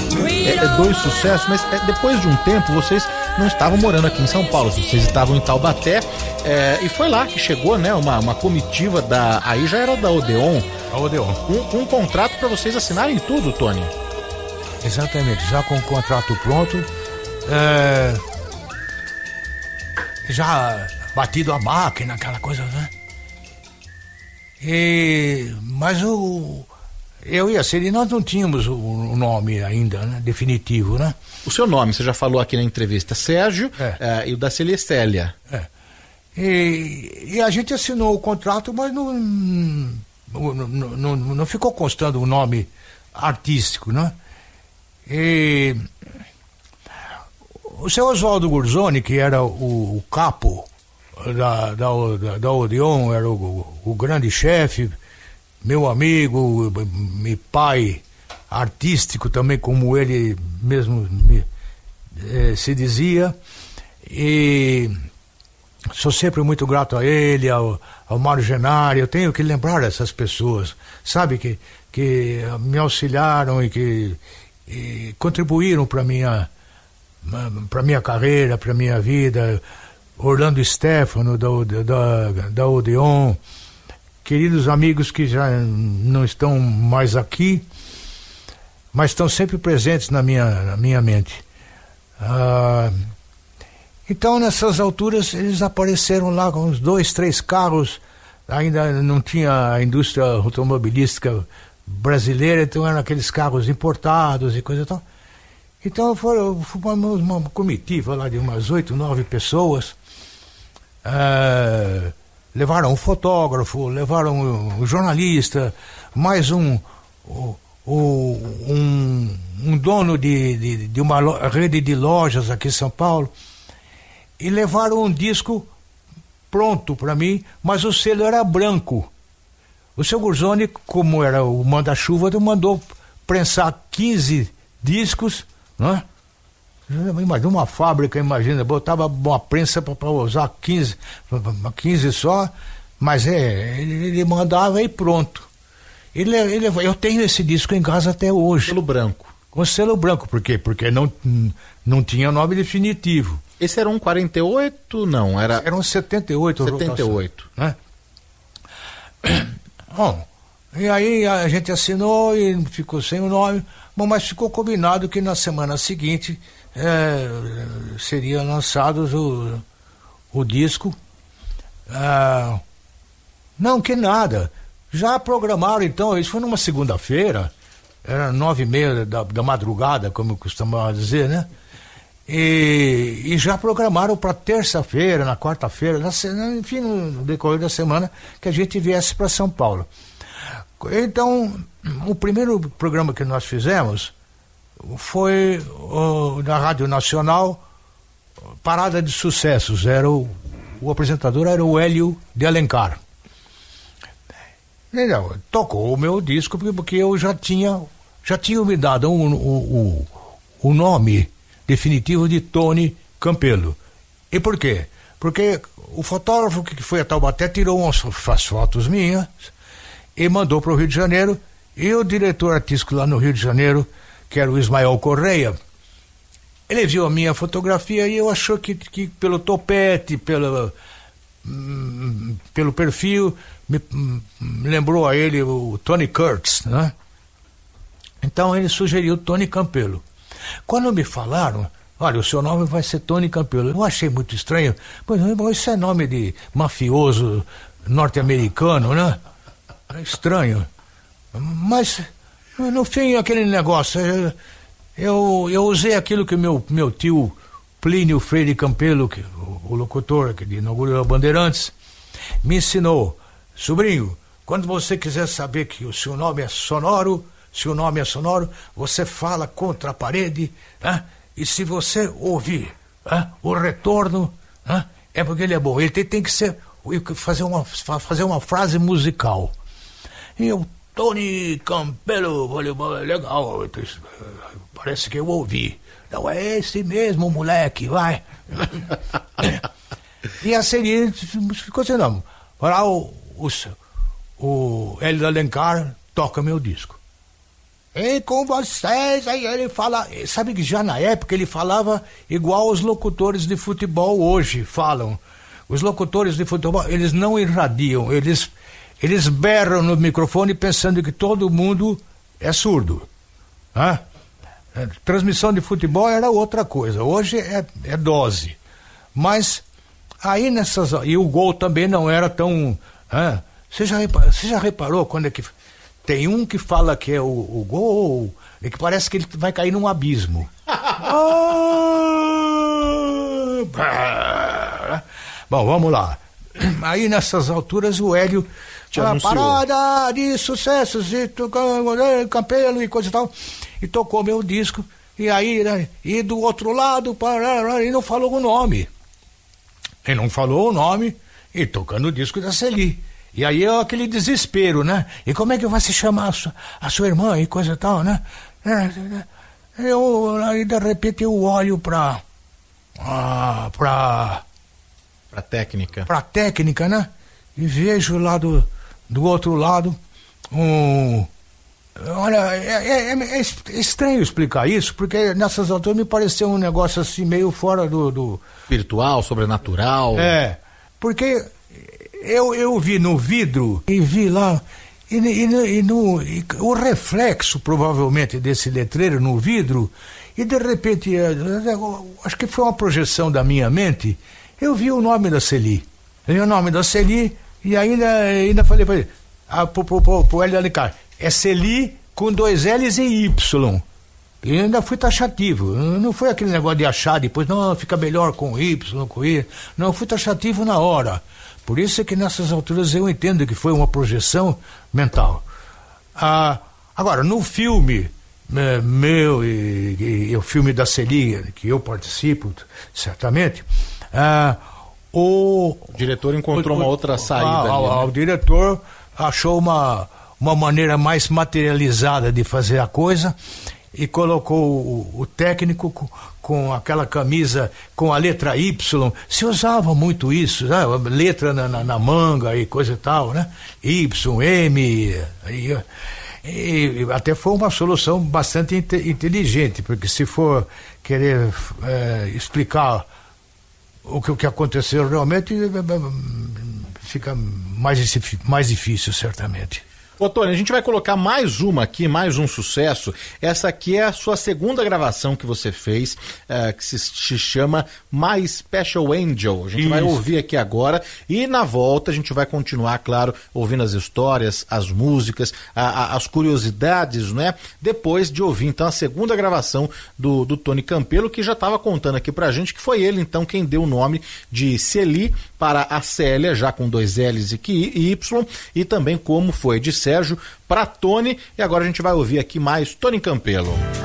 Dois sucessos, mas depois de um tempo vocês não estavam morando aqui em São Paulo, vocês estavam em Taubaté, e foi lá que chegou, né, uma comitiva aí já era da Odeon. A Odeon. Um contrato para vocês assinarem tudo, Tony. Exatamente, já com o contrato pronto, já batido a máquina, aquela coisa, né? Mas eu e a Celi, nós não tínhamos o nome ainda, né, definitivo, né? O seu nome, você já falou aqui na entrevista, Sérgio, e o da Celestélia. E a gente assinou o contrato, mas não ficou constando o nome artístico, né? E o seu Oswaldo Gurzoni, que era o capo da Odeon, era o grande chefe, meu amigo, meu pai artístico também, como ele mesmo se dizia, e sou sempre muito grato a ele, ao Mário Genari. Eu tenho que lembrar essas pessoas, sabe, que me auxiliaram e que contribuíram para minha carreira, para minha vida. Orlando Stefano da Odeon, queridos amigos que já não estão mais aqui, mas estão sempre presentes na minha mente. Então, nessas alturas, eles apareceram lá com uns 2, 3 carros. Ainda não tinha a indústria automobilística brasileira, então eram aqueles carros importados e coisa e tal. Então, formamos uma comitiva lá de umas 8, 9 pessoas. Levaram um fotógrafo, levaram um jornalista, mais um dono de uma rede de lojas aqui em São Paulo, e levaram um disco pronto para mim, mas o selo era branco. O seu Gurzoni, como era o manda-chuva, mandou prensar 15 discos, né? Imagina uma fábrica, botava uma prensa para usar 15 só, mas ele mandava e pronto. Eu tenho esse disco em casa até hoje. Selo branco. Com selo branco, por quê? Porque não tinha nome definitivo. Esse era um 48? Não, era um 78. 78. Né? Bom, e aí a gente assinou e ficou sem o nome, mas ficou combinado que na semana seguinte seria lançado o disco. Não, que nada. Já programaram, então, isso foi numa segunda-feira, era 9h30 da madrugada, como eu costumava dizer, né? E já programaram para terça-feira, na quarta-feira, enfim, no decorrer da semana, que a gente viesse para São Paulo. Então, o primeiro programa que nós fizemos foi da Rádio Nacional, Parada de Sucessos. O apresentador era o Hélio de Alencar. Entendeu? Tocou o meu disco porque eu já tinha me dado o nome definitivo de Tony Campelo. E por quê? Porque o fotógrafo que foi a Taubaté tirou umas fotos minhas e mandou para o Rio de Janeiro, e o diretor artístico lá no Rio de Janeiro, que era o Ismael Correia, ele viu a minha fotografia e eu achou que pelo topete, pelo perfil, me lembrou a ele o Tony Curtis, né? Então ele sugeriu Tony Campelo. Quando me falaram, olha, o seu nome vai ser Tony Campelo, eu achei muito estranho, pois isso é nome de mafioso norte-americano, né? É estranho. Mas, no fim, aquele negócio, eu usei aquilo que meu tio Plínio Freire Campelo, o locutor que inaugurou a Bandeirantes, me ensinou. Sobrinho, quando você quiser saber que o seu nome é sonoro, você fala contra a parede, né? E se você ouvir o retorno, é porque ele é bom. Ele tem que fazer uma frase musical. E eu, Tony Campelo, legal, parece que eu ouvi. Não, é esse mesmo moleque, vai. E a série ficou assim, não. Lá o Hélio de Alencar toca meu disco. E com vocês, aí ele fala, sabe que já na época ele falava igual os locutores de futebol hoje falam. Os locutores de futebol, eles não irradiam, eles berram no microfone pensando que todo mundo é surdo. Transmissão de futebol era outra coisa, hoje é dose. Mas aí e o gol também não era tão... Você já reparou quando é que... Tem um que fala que é o gol, e que parece que ele vai cair num abismo. Bom, vamos lá. Aí nessas alturas o Hélio tinha parada de sucessos, e Campelo e coisa e tal, e tocou meu disco, e aí, e do outro lado, e não falou o nome. Ele não falou o nome, e tocando o disco da Celi. E aí é aquele desespero, né? E como é que vai se chamar a sua irmã e coisa e tal, né? Aí de repente eu olho pra técnica. Pra técnica, né? E vejo lá do outro lado Olha, é estranho explicar isso, porque nessas alturas me pareceu um negócio assim meio fora do... Espiritual, sobrenatural. Porque... Eu vi no vidro e vi lá, e o reflexo provavelmente desse letreiro no vidro, e de repente, acho que foi uma projeção da minha mente, eu vi o nome da Celi. Eu vi o nome da Celi e ainda falei para ele, pro Hélio Alencar, é Celi com 2 L's e Y. E ainda fui taxativo, não foi aquele negócio de achar depois, não, fica melhor com Y, com I. Não, eu fui taxativo na hora. Por isso é que nessas alturas eu entendo que foi uma projeção mental. Agora, no filme meu e o filme da Celi, que eu participo, certamente, o diretor encontrou uma outra saída. O diretor achou uma maneira mais materializada de fazer a coisa e colocou o técnico com aquela camisa com a letra Y. Se usava muito isso, né? Letra na manga e coisa e tal, né? Y, M, e até foi uma solução bastante inteligente, porque se for querer explicar o que aconteceu realmente, fica mais difícil, certamente. Ô, Tony, a gente vai colocar mais uma aqui, mais um sucesso. Essa aqui é a sua segunda gravação que você fez, que se chama My Special Angel. A gente vai ouvir aqui agora e na volta a gente vai continuar, claro, ouvindo as histórias, as músicas, as curiosidades, né? Depois de ouvir, então, a segunda gravação do Tony Campelo, que já estava contando aqui pra gente que foi ele, então, quem deu o nome de Celi para a Célia, já com 2 L's e Y, e também como foi de Sérgio para Tony, e agora a gente vai ouvir aqui mais Tony Campelo.